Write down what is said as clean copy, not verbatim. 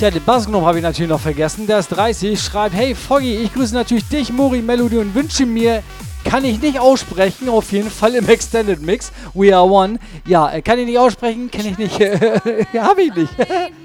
Ja, den Bassgnome habe ich natürlich noch vergessen. Der ist 30, schreibt, hey Foggy, ich grüße natürlich dich, Mori, Melody und wünsche mir, kann ich nicht aussprechen, auf jeden Fall im Extended Mix, We Are One. Ja, kann ich nicht aussprechen, kenne ich nicht, habe ich nicht.